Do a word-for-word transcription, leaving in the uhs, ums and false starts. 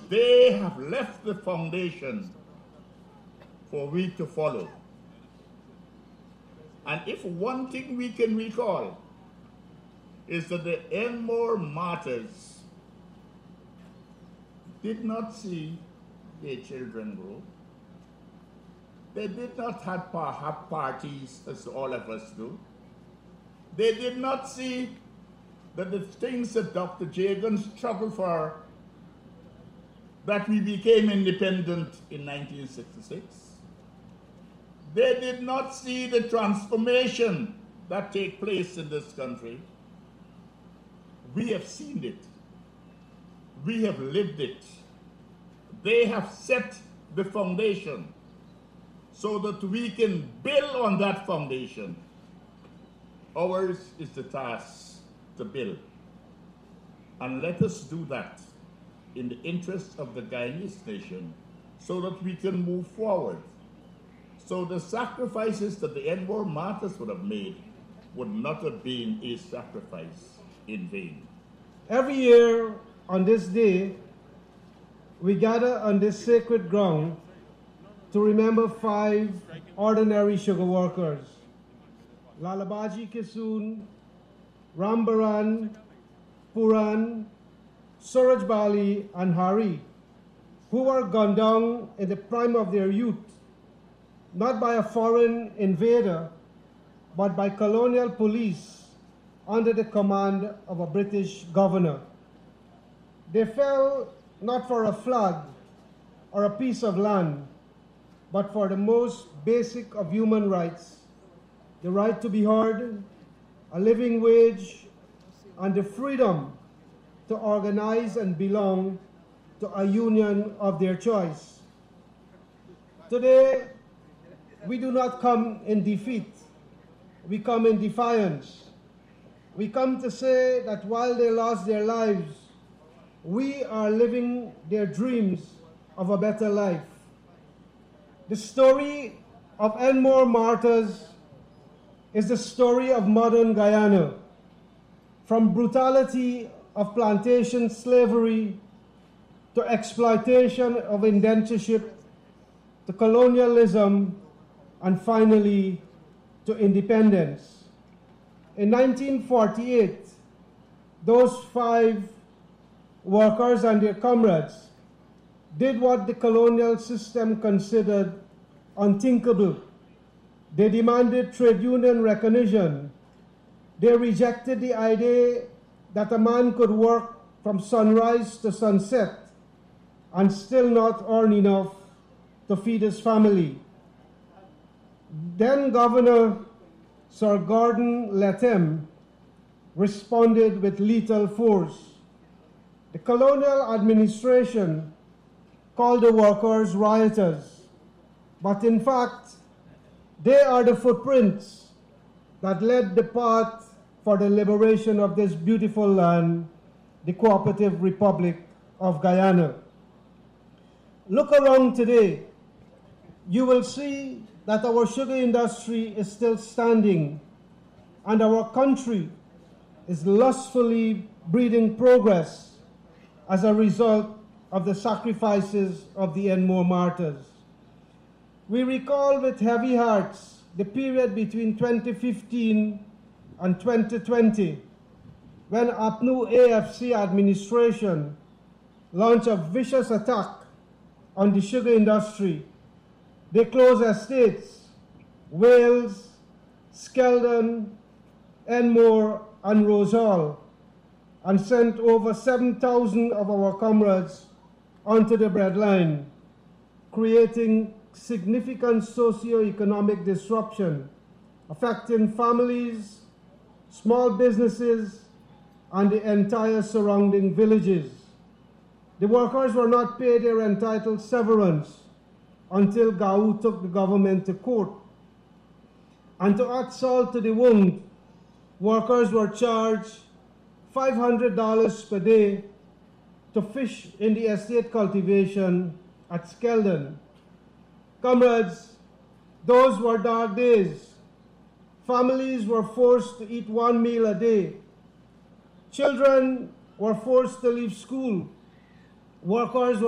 They have left the foundation for we to follow. And if one thing we can recall is that the Enmore martyrs did not see their children grow. They did not have, have parties as all of us do. They did not see that the things that Doctor Jagan struggled for, that we became independent in nineteen sixty-six. They did not see the transformation that take place in this country. We have seen it. We have lived it. They have set the foundation so that we can build on that foundation. Ours is the task to build. And let us do that in the interest of the Guyanese nation so that we can move forward. So the sacrifices that the Enmore martyrs would have made would not have been a sacrifice in vain. Every year on this day, we gather on this sacred ground to remember five ordinary sugar workers: Lalabaji Kisun, Rambaran, Puran, Suraj Bali, and Hari, who were gunned down in the prime of their youth, not by a foreign invader, but by colonial police under the command of a British governor. They fell not for a flag or a piece of land, but for the most basic of human rights: the right to be heard, a living wage, and the freedom to organize and belong to a union of their choice. Today, we do not come in defeat. We come in defiance. We come to say that while they lost their lives, we are living their dreams of a better life. The story of Enmore martyrs is the story of modern Guyana. From brutality of plantation slavery to exploitation of indentureship to colonialism and finally to independence. In nineteen forty-eight, those five workers and their comrades did what the colonial system considered unthinkable. They demanded trade union recognition. They rejected the idea that a man could work from sunrise to sunset and still not earn enough to feed his family. Then Governor Sir Gordon Lethem responded with lethal force. The colonial administration called the workers rioters, but in fact, they are the footprints that led the path for the liberation of this beautiful land, the Cooperative Republic of Guyana. Look around today. You will see that our sugar industry is still standing and our country is lustfully breeding progress as a result of the sacrifices of the Enmore martyrs. We recall with heavy hearts the period between twenty fifteen and twenty twenty, when A P N U A F C administration launched a vicious attack on the sugar industry. They closed estates, Wales, Skeldon, Enmore, and Rosal, and sent over seven thousand of our comrades onto the breadline, creating significant socio-economic disruption, affecting families, small businesses, and the entire surrounding villages. The workers were not paid their entitled severance until G A U took the government to court. And to add salt to the wound, workers were charged five hundred dollars per day to fish in the estate cultivation at Skeldon. Comrades, those were dark days. Families were forced to eat one meal a day. Children were forced to leave school. Workers were